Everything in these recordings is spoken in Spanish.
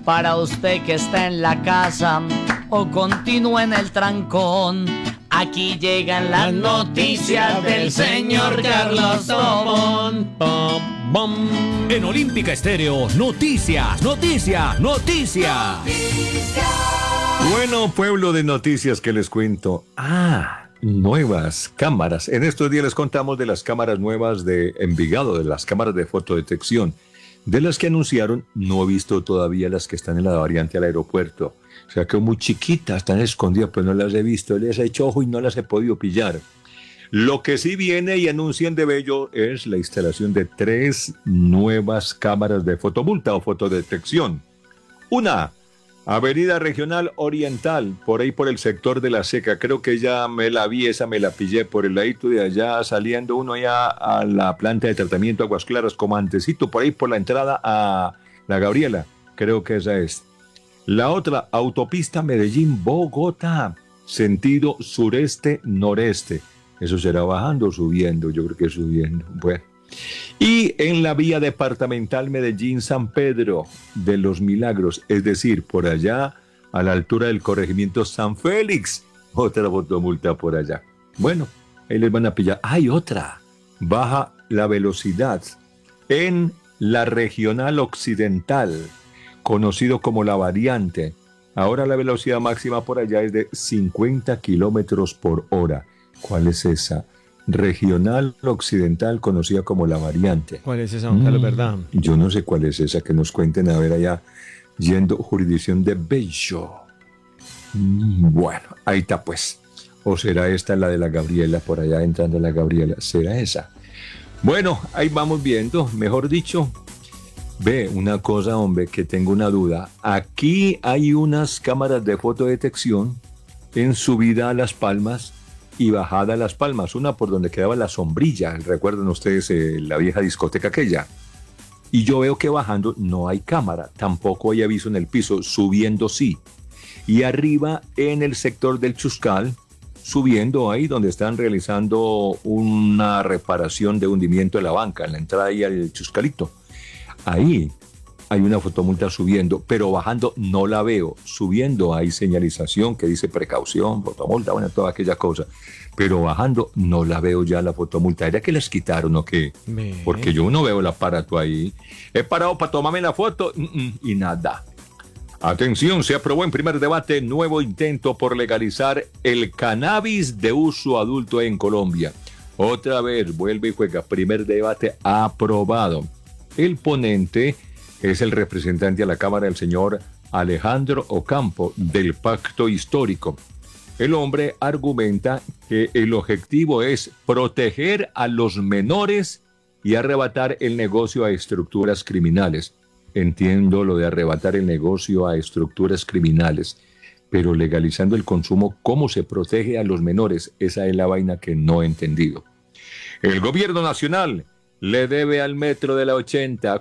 Para usted que está en la casa o continúa en el trancón, aquí llegan las noticias del señor Carlos Tobón. En Olímpica Estéreo, noticias, noticias, noticias. Bueno, pueblo de noticias que les cuento. Nuevas cámaras. En estos días les contamos de las cámaras nuevas de Envigado, de las cámaras de fotodetección. De las que anunciaron, no he visto todavía las que están en la variante al aeropuerto. O sea que muy chiquitas, están escondidas, pero no las he visto. Les he hecho ojo y no las he podido pillar. Lo que sí viene y anuncian de bello es la instalación de 3 nuevas cámaras de fotomulta o fotodetección. Una, Avenida Regional Oriental, por ahí por el sector de La Seca. Creo que ya me la vi, esa me la pillé por el ladito de allá, saliendo uno ya a la planta de tratamiento Aguas Claras, como antecito, por ahí por la entrada a La Gabriela. Creo que esa es. La otra, autopista Medellín-Bogotá, sentido sureste-noreste. Eso será bajando o subiendo, yo creo que subiendo. Bueno. Y en la vía departamental Medellín-San Pedro de los Milagros, es decir, por allá a la altura del corregimiento San Félix, otra fotomulta por allá. Bueno, ahí les van a pillar. Hay otra, baja la velocidad en la regional occidental, conocido como la variante. Ahora la velocidad máxima por allá es de 50 kilómetros por hora. ¿Cuál es esa? Regional occidental, conocida como la variante. ¿Cuál es esa, don Carlos, verdad? Yo no sé cuál es esa, que nos cuenten a ver allá, yendo jurisdicción de Bello. Bueno, ahí está pues. ¿O será esta la de la Gabriela, por allá entrando a la Gabriela? ¿Será esa? Bueno, ahí vamos viendo, mejor dicho. Ve, una cosa, hombre, que tengo una duda. Aquí hay unas cámaras de fotodetección en subida a Las Palmas y bajada a Las Palmas, una por donde quedaba la sombrilla, recuerdan ustedes la vieja discoteca aquella. Y yo veo que bajando no hay cámara, tampoco hay aviso en el piso, subiendo sí. Y arriba en el sector del Chuscal, subiendo ahí donde están realizando una reparación de hundimiento de la banca, en la entrada ahí al Chuscalito. Ahí hay una fotomulta subiendo, pero bajando no la veo. Subiendo hay señalización que dice precaución, fotomulta, bueno, toda aquella cosa. Pero bajando no la veo ya la fotomulta. ¿Era que les quitaron o qué? Porque yo no veo el aparato ahí. He parado para tomarme la foto y nada. Atención, se aprobó en primer debate nuevo intento por legalizar el cannabis de uso adulto en Colombia. Otra vez, vuelve y juega. Primer debate aprobado. El ponente es el representante a la Cámara, el señor Alejandro Ocampo, del Pacto Histórico. El hombre argumenta que el objetivo es proteger a los menores y arrebatar el negocio a estructuras criminales. Entiendo lo de arrebatar el negocio a estructuras criminales, pero legalizando el consumo, ¿cómo se protege a los menores? Esa es la vaina que no he entendido. El gobierno nacional le debe al Metro de la 80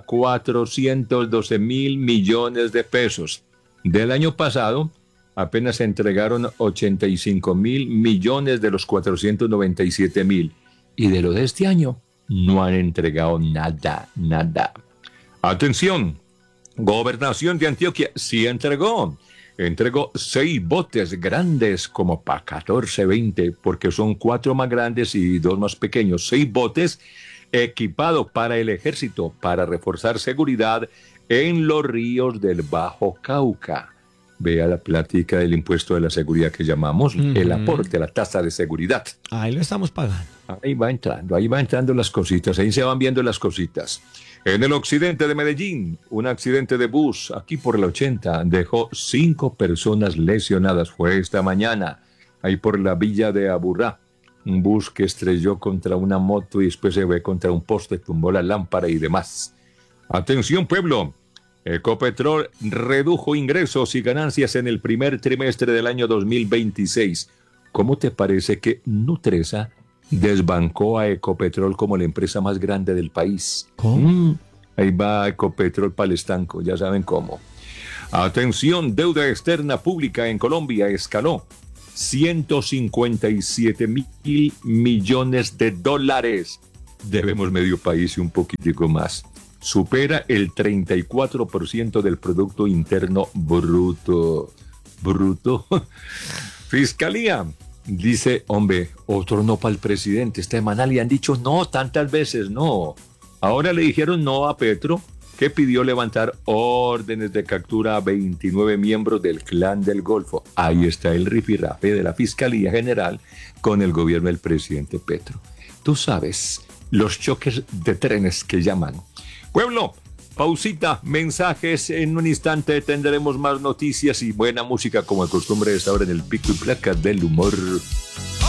412 mil millones de pesos. Del año pasado, apenas se entregaron 85 mil millones de los 497 mil. Y de lo de este año, no han entregado nada. Atención, Gobernación de Antioquia sí entregó 6 botes grandes como para 14, 20, porque son 4 más grandes y 2 más pequeños. 6 botes equipados para el ejército, para reforzar seguridad en los ríos del Bajo Cauca. Vea la plática del impuesto de la seguridad que llamamos el aporte a la tasa de seguridad. Ahí lo estamos pagando. Ahí va entrando las cositas, ahí se van viendo las cositas. En el occidente de Medellín, un accidente de bus, aquí por la 80, dejó 5 personas lesionadas. Fue esta mañana, ahí por la villa de Aburrá. Un bus que estrelló contra una moto y después se ve contra un poste, tumbó la lámpara y demás. Atención, pueblo. Ecopetrol redujo ingresos y ganancias en el primer trimestre del año 2026. ¿Cómo te parece que Nutresa desbancó a Ecopetrol como la empresa más grande del país? ¿Cómo? Ahí va Ecopetrol para el estanco, ya saben cómo. Atención, deuda externa pública en Colombia escaló 157 mil millones de dólares. Debemos medio país y un poquitico más. supera el 34% del Producto Interno Bruto. Bruto. Fiscalía dice, hombre, otro no para el presidente. Esta semana le han dicho no tantas veces, no. Ahora le dijeron no a Petro, que pidió levantar órdenes de captura a 29 miembros del Clan del Golfo. Ahí está el rifirrafe de la Fiscalía General con el gobierno del presidente Petro. Tú sabes, los choques de trenes que llaman. Pueblo, pausita, mensajes, en un instante tendremos más noticias y buena música como de costumbre de esta hora en el Pico y Placa del Humor.